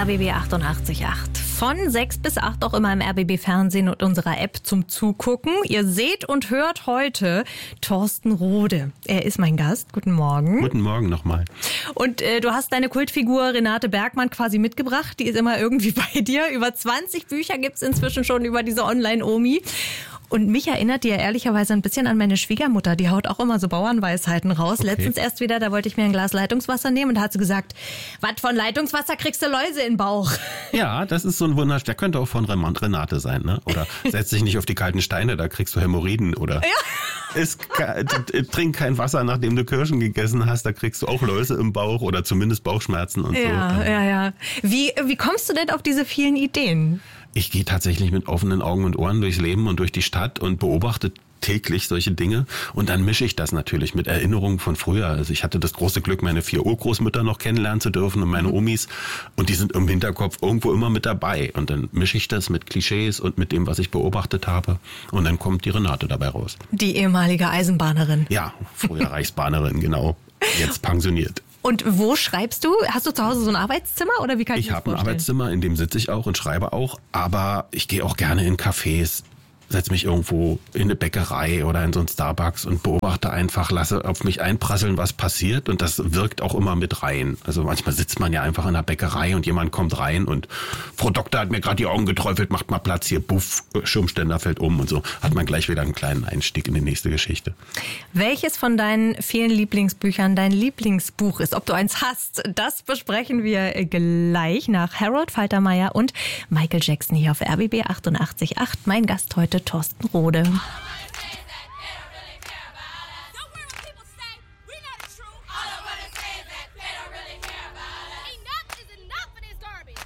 RBB 88.8. Von 6 bis 8 auch immer im RBB-Fernsehen und unserer App zum Zugucken. Ihr seht und hört heute Thorsten Rode. Er ist mein Gast. Guten Morgen. Guten Morgen nochmal. Und du hast deine Kultfigur Renate Bergmann quasi mitgebracht. Die ist immer irgendwie bei dir. Über 20 Bücher gibt es inzwischen schon über diese Online-Omi. Und mich erinnert die ja ehrlicherweise ein bisschen an meine Schwiegermutter. Die haut auch immer so Bauernweisheiten raus. Okay. Letztens erst wieder, da wollte ich mir ein Glas Leitungswasser nehmen und da hat sie gesagt, was von Leitungswasser kriegst du Läuse in den Bauch? Ja, das ist so ein Wunder. Der könnte auch von Renate sein, ne? Oder setz dich nicht auf die kalten Steine, da kriegst du Hämorrhoiden. Oder trink kein Wasser, nachdem du Kirschen gegessen hast, da kriegst du auch Läuse im Bauch oder zumindest Bauchschmerzen und so. Ja. Wie kommst du denn auf diese vielen Ideen? Ich gehe tatsächlich mit offenen Augen und Ohren durchs Leben und durch die Stadt und beobachte täglich solche Dinge. Und dann mische ich das natürlich mit Erinnerungen von früher. Also ich hatte das große Glück, meine 4 Urgroßmütter noch kennenlernen zu dürfen und meine Omis. Und die sind im Hinterkopf irgendwo immer mit dabei. Und dann mische ich das mit Klischees und mit dem, was ich beobachtet habe. Und dann kommt die Renate dabei raus. Die ehemalige Eisenbahnerin. Ja, früher Reichsbahnerin, genau. Jetzt pensioniert. Und wo schreibst du? Hast du zu Hause so ein Arbeitszimmer oder wie kann ich das vorstellen? Ich habe ein Arbeitszimmer, in dem sitze ich auch und schreibe auch, aber ich gehe auch gerne in Cafés, setze mich irgendwo in eine Bäckerei oder in so ein Starbucks und beobachte einfach, lasse auf mich einprasseln, was passiert, und das wirkt auch immer mit rein. Also manchmal sitzt man ja einfach in der Bäckerei und jemand kommt rein und Frau Doktor hat mir gerade die Augen geträufelt, macht mal Platz hier, buff, Schirmständer fällt um und so. Hat man gleich wieder einen kleinen Einstieg in die nächste Geschichte. Welches von deinen vielen Lieblingsbüchern dein Lieblingsbuch ist? Ob du eins hast, das besprechen wir gleich nach Harold Faltermeier und Michael Jackson hier auf RBB 88.8. Mein Gast heute Thorsten Rode.